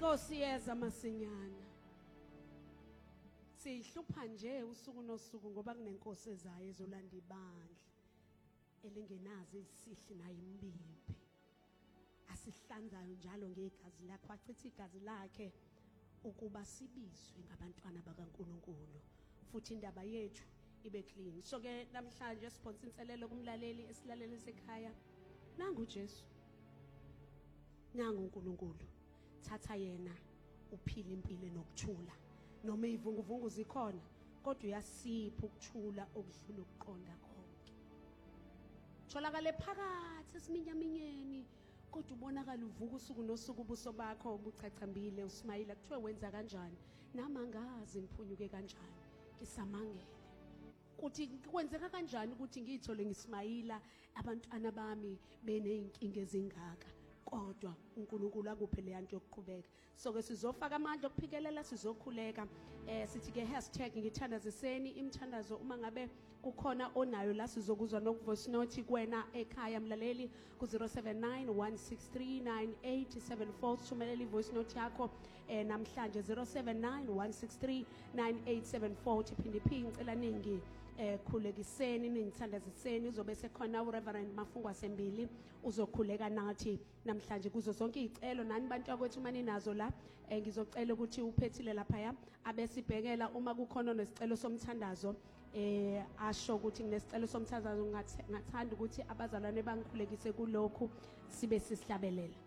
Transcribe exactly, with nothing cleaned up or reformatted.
Inkosi yeza masinyana. Sihlupha nje usuku nosuku ngoba kunenkosi ezayo ezolanda ibandla elingenazi isihli nayo imbimbi. Asihlanzayo njalo ngegazi lakhe, wachitha igazi lakhe ukuba sibizwe ngabantwana bakaNkulunkulu futhi indaba yethu ibe clean. So ke namhlanje siphonsa inselelo kumlaleli esilaleli esekhaya. Nangu Jesu. Nangu uNkulunkulu. Thatha yena uphile impilo nokuthula. Noma ivunguvungu zikhona kodwa uyasipha ukuthula okudlula ukuqonda konke. Tholakale phakathi esiminyaminyeni kodwa ubonakala uvuka usuku nosuku ubuso bakho ubuchachambile usmayila kuthiwe wenza kanjani nami angazi ngiphunyuke kanjani ngisamangele kuthi kwenzeka kanjani ukuthi ngiyithole ngismayila abantwana bami beneyinkinga ezingaka kodwa uNkulunkulu akuphe le yanto yokuqhubeka. So ke sizofaka amandla okuphikelela sizokhuleka. Eh sithi ke hashtag ngithandaziseni imthandazo uma ngabe kukhona onayo la sizokuzwa no voice note kuwena ekhaya mlaleli ku zero seven nine one six three nine eight seven four thumeleli voice note yakho eh namhlanje zero seven nine one six three nine eight seven four thiphindi phingi ngicela ningi eh khulekiseni ningithandaziseni uzobe sekhona u Reverend Mafungwa Sembili uzokhuleka nathi namhlanje kuzo zonke izicelo nani bantu akwethu mani nazo la eh ngizocela ukuthi uphethile lapha ya abesibhekela uma kukhona nesicelo somthandazo eh asho ukuthi nginesicelo somthandazo ngathanda ukuthi abazalwane bangikhulekise kulokhu sibe sisihlabelela.